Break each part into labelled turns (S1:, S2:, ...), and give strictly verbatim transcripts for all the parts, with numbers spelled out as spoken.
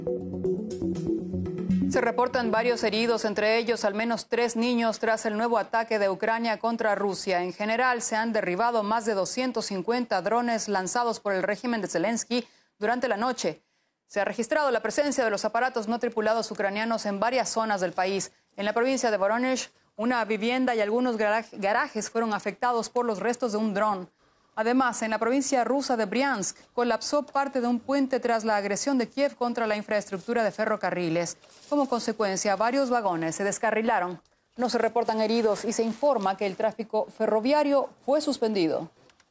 S1: Se reportan varios heridos, entre ellos al menos tres niños, tras el nuevo ataque de Ucrania contra Rusia. En general, se han derribado más de doscientos cincuenta drones lanzados por el régimen de Zelensky durante la noche. Se ha registrado la presencia de los aparatos no tripulados ucranianos en varias zonas del país. En la provincia de Voronezh, una vivienda y algunos garajes fueron afectados por los restos de un dron. Además, en la provincia rusa de Briansk, colapsó parte de un puente tras la agresión de Kiev contra la infraestructura de ferrocarriles. Como consecuencia, varios vagones se descarrilaron. No se reportan heridos y se informa que el tráfico ferroviario fue suspendido.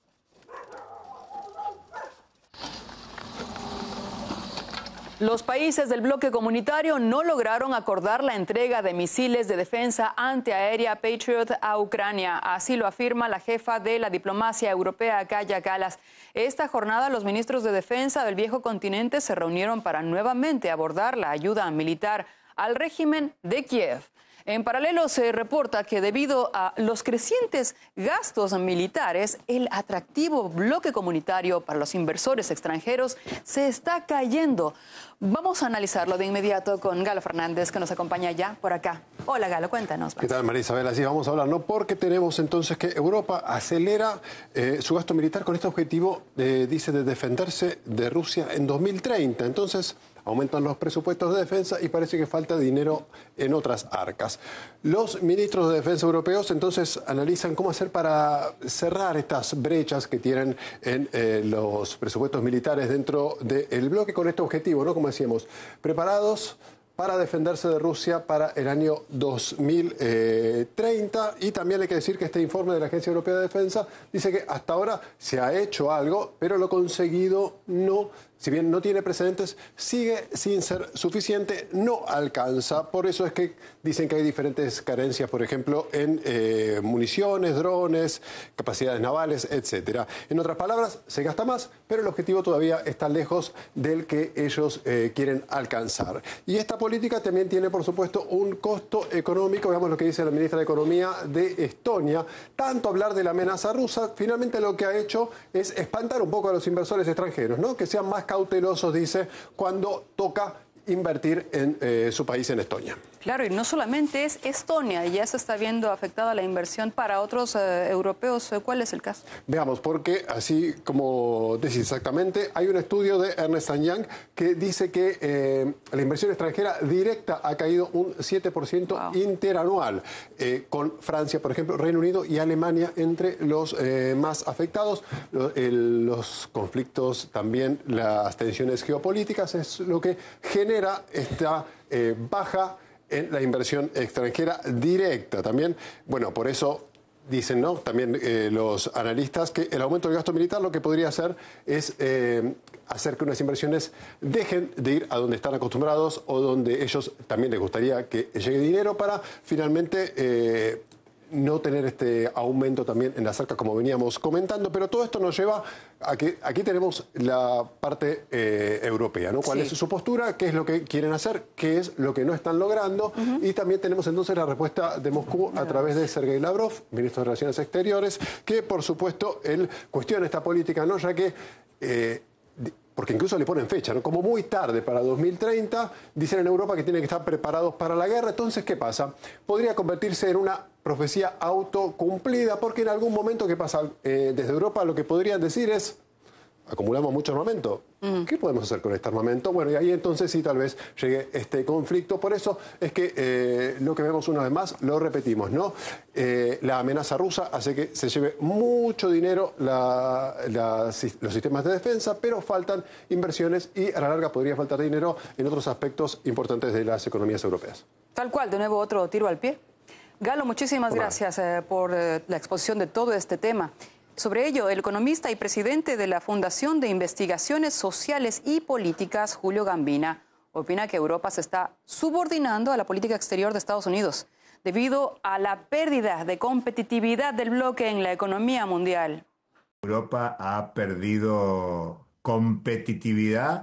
S1: Los países del bloque comunitario no lograron acordar la entrega de misiles de defensa antiaérea Patriot a Ucrania. Así lo afirma la jefa de la diplomacia europea, Kaja Kallas. Esta jornada, los ministros de defensa del viejo continente se reunieron para nuevamente abordar la ayuda militar al régimen de Kiev. En paralelo, se reporta que debido a los crecientes gastos militares, el atractivo bloque comunitario para los inversores extranjeros se está cayendo. Vamos a analizarlo de inmediato con Galo Fernández, que nos acompaña ya por acá. Hola, Galo, cuéntanos.
S2: ¿Qué tal, María Isabel? Así vamos a hablar, ¿no? Porque tenemos entonces que Europa acelera eh, su gasto militar con este objetivo, eh, dice, de defenderse de Rusia en dos mil treinta. Entonces, aumentan los presupuestos de defensa y parece que falta dinero en otras arcas. Los ministros de defensa europeos entonces analizan cómo hacer para cerrar estas brechas que tienen en eh, los presupuestos militares dentro del bloque con este objetivo, ¿no? Como decíamos, preparados para defenderse de Rusia para el año dos mil treinta. Y también hay que decir que este informe de la Agencia Europea de Defensa dice que hasta ahora se ha hecho algo, pero lo conseguido no, si bien no tiene precedentes, sigue sin ser suficiente, no alcanza. Por eso es que dicen que hay diferentes carencias, por ejemplo, en eh, municiones, drones, capacidades navales, etcétera. En otras palabras, se gasta más, pero el objetivo todavía está lejos del que ellos eh, quieren alcanzar. Y esta política también tiene, por supuesto, un costo económico. Veamos lo que dice la ministra de Economía de Estonia. Tanto hablar de la amenaza rusa, finalmente lo que ha hecho es espantar un poco a los inversores extranjeros, ¿no? Que sean más cautelosos, dice, cuando toca invertir en eh, su país, en Estonia.
S1: Claro, y no solamente es Estonia, ya se está viendo afectada la inversión para otros eh, europeos. ¿Cuál es el caso?
S2: Veamos, porque así como decís exactamente, hay un estudio de Ernst and Young que dice que eh, la inversión extranjera directa ha caído un siete por ciento wow. interanual, eh, con Francia, por ejemplo, Reino Unido y Alemania entre los eh, más afectados. Los, el, los conflictos, también las tensiones geopolíticas, es lo que genera esta eh, baja en la inversión extranjera directa. También, bueno, por eso dicen, ¿no? También eh, los analistas que el aumento del gasto militar lo que podría hacer es eh, hacer que unas inversiones dejen de ir a donde están acostumbrados o donde ellos también les gustaría que llegue dinero para finalmente eh, no tener este aumento también en las arcas, como veníamos comentando. Pero todo esto nos lleva a que aquí tenemos la parte eh, europea, ¿no? ¿Cuál sí. es su postura? ¿Qué es lo que quieren hacer? ¿Qué es lo que no están logrando? Uh-huh. Y también tenemos entonces la respuesta de Moscú a través de Sergei Lavrov, ministro de Relaciones Exteriores, que por supuesto él cuestiona esta política, ¿no? Ya que Eh, porque incluso le ponen fecha, ¿no? Como muy tarde para dos mil treinta, dicen en Europa que tienen que estar preparados para la guerra. Entonces, ¿qué pasa? Podría convertirse en una profecía autocumplida, porque en algún momento, ¿qué pasa? Eh, desde Europa lo que podrían decir es: acumulamos mucho armamento. Mm. ¿Qué podemos hacer con este armamento? Bueno, y ahí entonces sí tal vez llegue este conflicto. Por eso es que eh, lo que vemos una vez más, lo repetimos, ¿no? Eh, la amenaza rusa hace que se lleve mucho dinero la, la, los sistemas de defensa, pero faltan inversiones y a la larga podría faltar dinero en otros aspectos importantes de las economías europeas.
S1: Tal cual, de nuevo otro tiro al pie. Galo, muchísimas Hola. gracias eh, por eh, la exposición de todo este tema. Sobre ello, el economista y presidente de la Fundación de Investigaciones Sociales y Políticas, Julio Gambina, opina que Europa se está subordinando a la política exterior de Estados Unidos debido a la pérdida de competitividad del bloque en la economía mundial.
S3: Europa ha perdido competitividad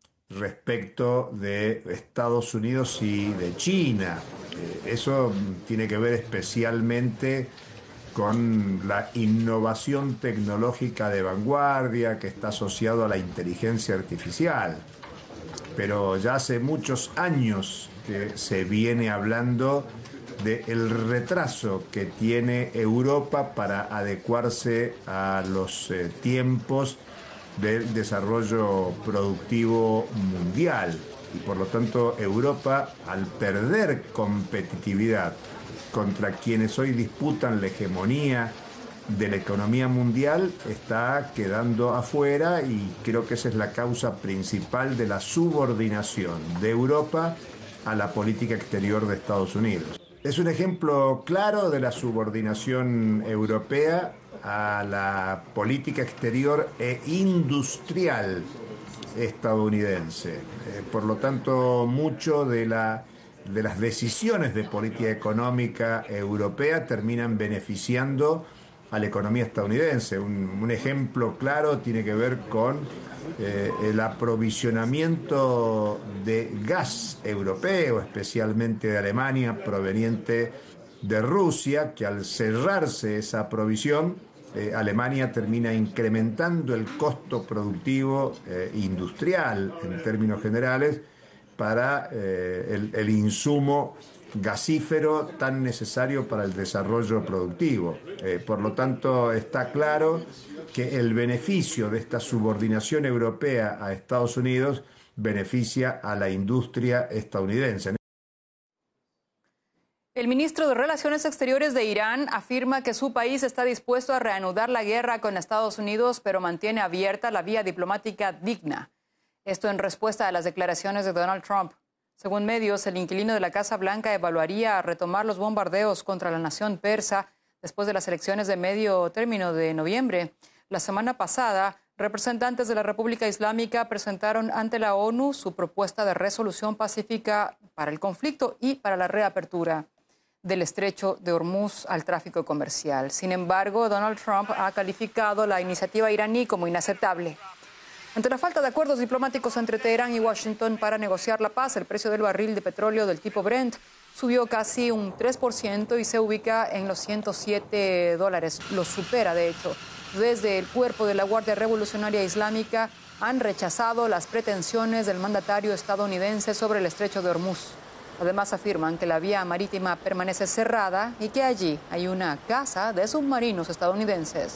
S3: respecto de Estados Unidos y de China. Eso tiene que ver especialmente con la innovación tecnológica de vanguardia que está asociado a la inteligencia artificial. pero ya hace muchos años que se viene hablando del retraso que tiene Europa para adecuarse a los eh, tiempos del desarrollo productivo mundial. Y por lo tanto Europa, al perder competitividad contra quienes hoy disputan la hegemonía de la economía mundial, está quedando afuera, y creo que esa es la causa principal de la subordinación de Europa a la política exterior de Estados Unidos. Es un ejemplo claro de la subordinación europea a la política exterior e industrial estadounidense. Eh, por lo tanto, mucho de la de las decisiones de política económica europea terminan beneficiando a la economía estadounidense. Un, un ejemplo claro tiene que ver con eh, el aprovisionamiento de gas europeo, especialmente de Alemania, proveniente de Rusia, que al cerrarse esa provisión, eh, Alemania termina incrementando el costo productivo eh, industrial en términos generales para eh, el, el insumo gasífero tan necesario para el desarrollo productivo. Eh, por lo tanto, está claro que el beneficio de esta subordinación europea a Estados Unidos beneficia a la industria estadounidense.
S1: El ministro de Relaciones Exteriores de Irán afirma que su país está dispuesto a reanudar la guerra con Estados Unidos, pero mantiene abierta la vía diplomática digna. Esto en respuesta a las declaraciones de Donald Trump. Según medios, el inquilino de la Casa Blanca evaluaría retomar los bombardeos contra la nación persa después de las elecciones de medio término de noviembre. La semana pasada, representantes de la República Islámica presentaron ante la ONU su propuesta de resolución pacífica para el conflicto y para la reapertura del estrecho de Hormuz al tráfico comercial. Sin embargo, Donald Trump ha calificado la iniciativa iraní como inaceptable. Ante la falta de acuerdos diplomáticos entre Teherán y Washington para negociar la paz, el precio del barril de petróleo del tipo Brent subió casi un tres por ciento y se ubica en los ciento siete dólares. Lo supera, de hecho. Desde el cuerpo de la Guardia Revolucionaria Islámica han rechazado las pretensiones del mandatario estadounidense sobre el estrecho de Hormuz. Además, afirman que la vía marítima permanece cerrada y que allí hay una caza de submarinos estadounidenses.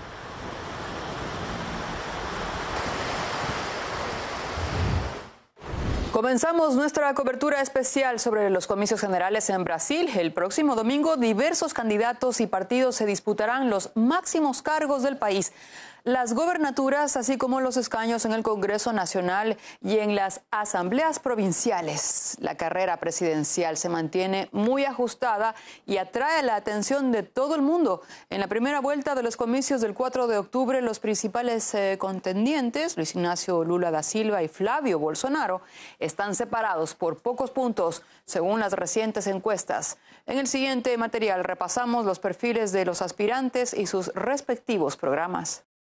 S1: Comenzamos nuestra cobertura especial sobre los comicios generales en Brasil. El próximo domingo, diversos candidatos y partidos se disputarán los máximos cargos del país. Las gobernaturas, así como los escaños en el Congreso Nacional y en las asambleas provinciales. La carrera presidencial se mantiene muy ajustada y atrae la atención de todo el mundo. En la primera vuelta de los comicios del cuatro de octubre, los principales eh, contendientes, Luis Ignacio Lula da Silva y Flavio Bolsonaro, están separados por pocos puntos, según las recientes encuestas. En el siguiente material repasamos los perfiles de los aspirantes y sus respectivos programas.